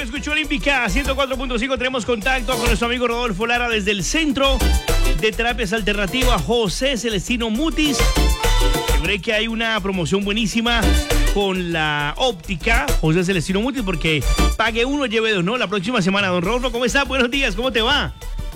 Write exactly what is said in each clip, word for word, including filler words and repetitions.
Radio Escucha Olímpica ciento cuatro punto cinco. Tenemos contacto con nuestro amigo Rodolfo Lara desde el Centro de Terapias Alternativas José Celestino Mutis. Creo que hay una promoción buenísima con la óptica José Celestino Mutis, porque pague uno, lleve dos, ¿no? La próxima semana. Don Rodolfo, ¿cómo está? Buenos días, ¿cómo te va?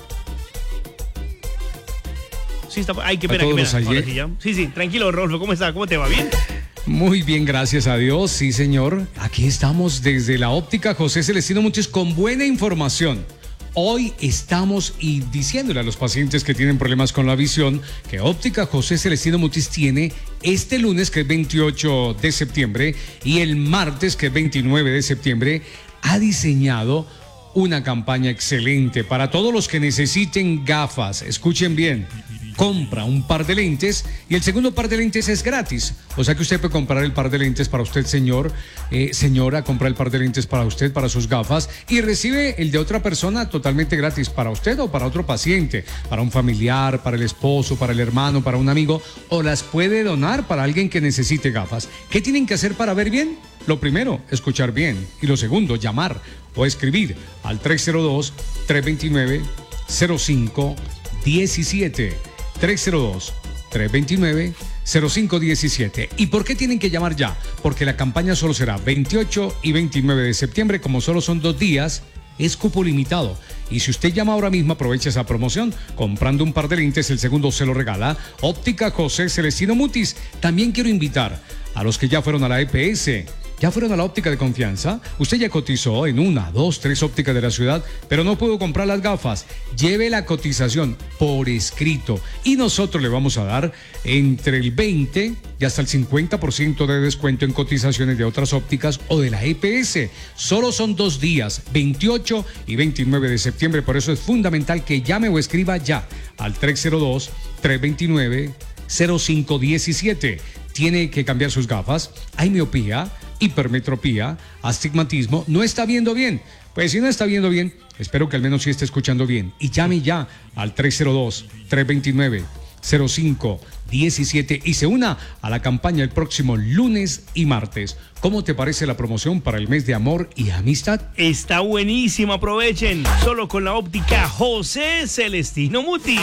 Sí, está. Ay, qué pena, qué pena. Ahora sí, ya. sí, sí, tranquilo, Rodolfo, ¿cómo está? ¿Cómo te va? ¿Bien? Muy bien, gracias a Dios, sí señor. Aquí estamos desde la óptica José Celestino Mutis con buena información. Hoy estamos y diciéndole a los pacientes que tienen problemas con la visión que óptica José Celestino Mutis tiene este lunes, que es veintiocho de septiembre, y el martes, que es veintinueve de septiembre, ha diseñado una campaña excelente para todos los que necesiten gafas. Escuchen bien. Compra un par de lentes y el segundo par de lentes es gratis. O sea que usted puede comprar el par de lentes para usted, señor, eh, señora, compra el par de lentes para usted, para sus gafas, y recibe el de otra persona totalmente gratis para usted o para otro paciente, para un familiar, para el esposo, para el hermano, para un amigo, o las puede donar para alguien que necesite gafas. ¿Qué tienen que hacer para ver bien? Lo primero, escuchar bien. Y lo segundo, llamar o escribir al tres cero dos, tres dos nueve, cero cinco uno siete. tres cero dos, tres dos nueve, cero cinco uno siete. ¿Y por qué tienen que llamar ya? Porque la campaña solo será veintiocho y veintinueve de septiembre. Como solo son dos días, es cupo limitado. Y si usted llama ahora mismo, aprovecha esa promoción. Comprando un par de lentes, el segundo se lo regala óptica José Celestino Mutis. También quiero invitar a los que ya fueron a la E P S. ¿Ya fueron a la óptica de confianza? Usted ya cotizó en una, dos, tres ópticas de la ciudad, pero no pudo comprar las gafas. Lleve la cotización por escrito y nosotros le vamos a dar entre el veinte y hasta el cincuenta por ciento de descuento en cotizaciones de otras ópticas o de la E P S. Solo son dos días, veintiocho y veintinueve de septiembre, por eso es fundamental que llame o escriba ya al tres cero dos, tres dos nueve, cero cinco uno siete. Tiene que cambiar sus gafas, hay miopía, hipermetropía, astigmatismo, no está viendo bien. Pues si no está viendo bien, espero que al menos sí esté escuchando bien. Y llame ya al tres cero dos, tres dos nueve, cero cinco uno siete y se una a la campaña el próximo lunes y martes. ¿Cómo te parece la promoción para el mes de amor y amistad? Está buenísimo, aprovechen. Solo con la óptica José Celestino Mutis.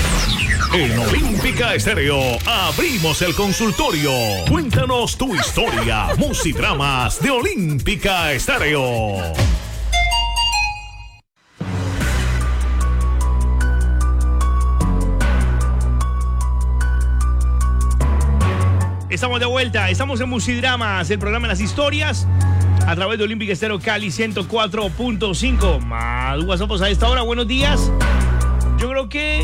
En Olímpica Estéreo abrimos el consultorio. Cuéntanos tu historia, musidramas de Olímpica Estéreo. Estamos de vuelta, estamos en Musidramas, el programa de las historias, a través de Olímpica Estéreo Cali ciento cuatro punto cinco. Más WhatsApp a esta hora, buenos días. Yo creo que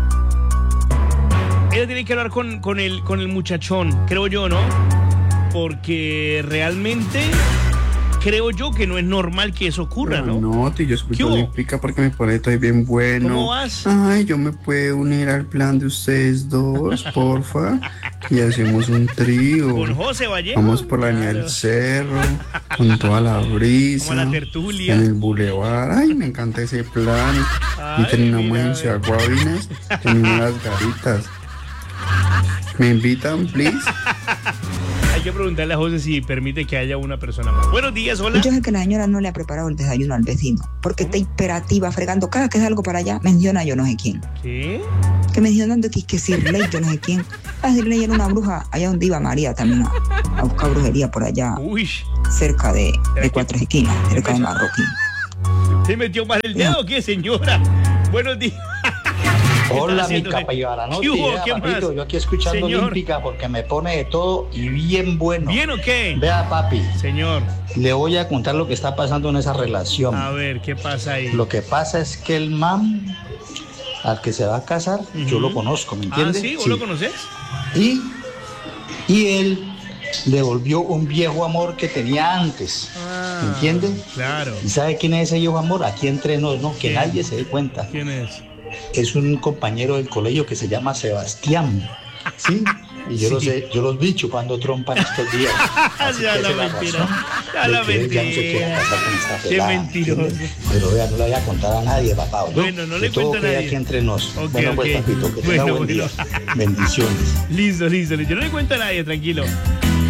ella tiene que hablar con, con, el, con el muchachón, creo yo, ¿no? Porque realmente creo yo que no es normal que eso ocurra, ¿no? No, tío, yo escucho Olímpica porque me pone todo bien bueno. ¿Cómo vas? Ay, yo me puedo unir al plan de ustedes dos, porfa. Y hacemos un trío. Con José Vallejo. Vamos por la línea del cerro, con toda la brisa. Como la tertulia. En el bulevar. Ay, me encanta ese plan. Ay, y terminamos en Ciudad Guavinas, en unas garitas. ¿Me invitan, please? Hay que preguntarle a José si permite que haya una persona más. Buenos días, hola. Yo sé que la señora no le ha preparado el desayuno al vecino, porque ¿Cómo? Está imperativa, fregando. Cada que salgo para allá, menciona yo no sé quién. ¿Qué? Que mencionando que, que Sirley, yo no sé quién. La Sirley era una bruja, allá donde iba María también a, a buscar brujería por allá. Uy. Cerca de, de Cuatro Esquinas, cerca de Marroquín. ¿Se metió mal el dedo o qué, señora? Buenos días. Hola, mi capayara, no ¿Qué hubo? ¿Qué papito, más? yo aquí escuchando Señor. Olímpica porque me pone de todo y bien bueno. ¿Bien o qué? Vea, papi. Señor. Le voy a contar lo que está pasando en esa relación. A ver, ¿qué pasa ahí? Lo que pasa es que el man al que se va a casar, uh-huh. yo lo conozco, ¿me entiendes? ¿Ah, sí? ¿Vos sí. lo conoces? Y, y él le volvió un viejo amor que tenía antes, ah, ¿me entiendes? Claro. ¿Y sabe quién es ese viejo amor? Aquí entre nos, ¿no? Que ¿Quién? nadie se dé cuenta. ¿Quién es? Es un compañero del colegio que se llama Sebastián, ¿sí? Y yo, sí. los sé, yo los vi chupando trompa en estos días. Ya la mentira, ya la mentira. Qué mentiroso. Pero vea, no le voy a contar a nadie, papá. ¿no? Bueno, no le que todo cuento a nadie. Aquí entre nos. Okay, bueno, pues, okay. papito, que bueno, tenga buen bueno. día. Bendiciones. Listo, listo. Yo no le cuento a nadie, tranquilo.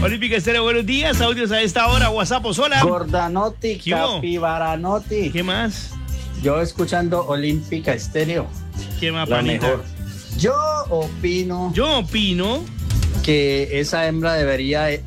Olímpica Estéreo, buenos días. Audios a esta hora. WhatsApp, hola. Gordanoti, ¿Qué hubo? Capibaranoti. ¿Qué más? Yo escuchando Olímpica Estéreo. ¿Qué más, La panita? mejor. Yo opino Yo opino. que esa hembra debería de...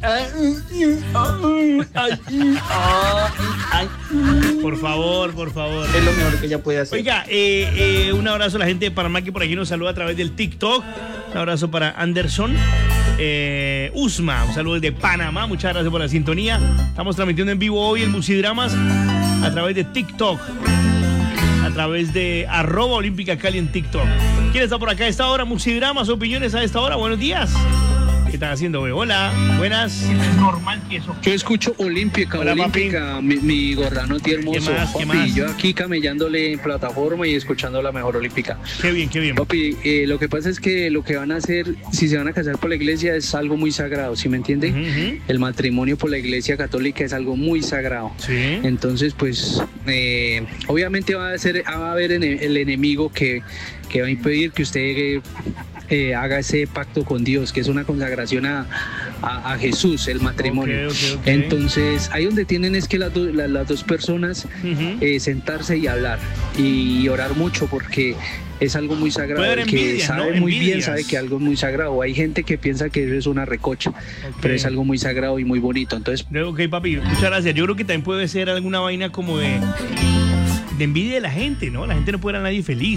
Por favor, por favor. Es lo mejor que ella puede hacer. Oiga, eh, eh, un abrazo a la gente de Panamá que por aquí nos saluda a través del TikTok. Un abrazo para Anderson. Eh, Usma, un saludo desde Panamá. Muchas gracias por la sintonía. Estamos transmitiendo en vivo hoy el Musidramas a través de TikTok. A través de arroba Olímpica Cali en TikTok. ¿Quién está por acá a esta hora? Musidramas, opiniones a esta hora. Buenos días. ¿Qué están haciendo, güey? Hola, buenas. Es normal que eso. Yo escucho Olímpica, Hola, Olímpica, mi, mi Gordanoti hermoso. ¿Qué más, qué papi, más? yo aquí camellándole en plataforma y escuchando la mejor Olímpica. Qué bien, qué bien. Papi, eh, lo que pasa es que lo que van a hacer, si se van a casar por la iglesia, es algo muy sagrado, ¿sí me entiende? Uh-huh. El matrimonio por la iglesia católica es algo muy sagrado. Sí. Entonces, pues, eh, obviamente va a, ser, va a haber ene- el enemigo que, que va a impedir que usted eh, eh, haga ese pacto con Dios, que es una consagración a, a, a Jesús, el matrimonio. Ok, ok, ok. Entonces, ahí donde tienen es que las, do- la- las dos personas Uh-huh. eh, sentarse y hablar y orar mucho, porque es algo muy sagrado. Puede haber El que envidias, sabe ¿no? muy bien Envidias. sabe que algo es muy sagrado. Hay gente que piensa que eso es una recocha, pero es algo muy sagrado y muy bonito. Entonces, Ok, papi, muchas gracias. Yo creo que también puede ser alguna vaina como de, de envidia de la gente, ¿no? La gente no puede ver a nadie feliz.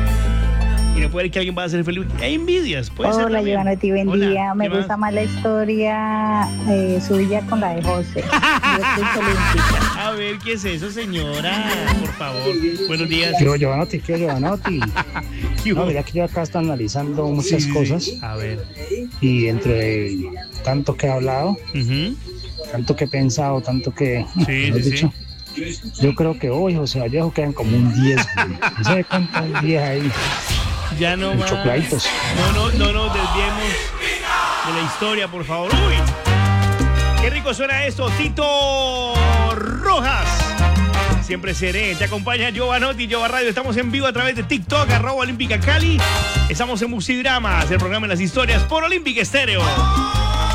Y no puede ver que alguien va a ser feliz. Hay envidias, puede ser Hola, también. Giovanni, buen Hola, día. Me ¿qué gusta más? más la historia eh, suya con la de José. Yo escucho Olímpica. A ver, ¿qué es eso, señora? Por favor. Buenos días. Quiero Giovanotti, quiero Giovanotti. ¿Qué hubo? No, mira que yo acá estoy analizando muchas Sí, sí. cosas A ver. y entre tanto que he hablado, Ujú. tanto que he pensado, tanto que Sí, ¿has sí, dicho? Yo creo que hoy José Vallejo quedan como un diez. güey. No sé cuántos diez ahí. Ya no más. Chocladitos. No, no, no nos desviemos de la historia, por favor. ¡Uy! ¡Qué rico suena esto! Tito Rojas. Siempre seré. Te acompaña Giovanotti, Giova Radio. Estamos en vivo a través de TikTok, arroba Olímpica Cali. Estamos en Musidramas, el programa de las historias por Olímpica Estéreo.